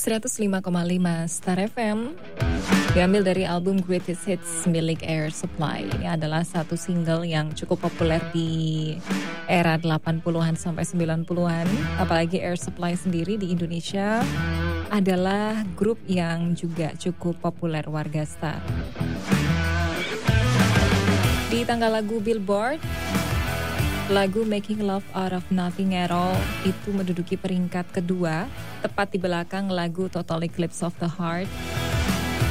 105,5 Star FM. Diambil dari album Greatest Hits milik Air Supply. Ini adalah satu single yang cukup populer di era 80-an sampai 90-an. Apalagi Air Supply sendiri di Indonesia adalah grup yang juga cukup populer warga Star. Di tangga lagu Billboard, lagu Making Love Out of Nothing at All itu menduduki peringkat kedua, tepat di belakang lagu Total Eclipse of the Heart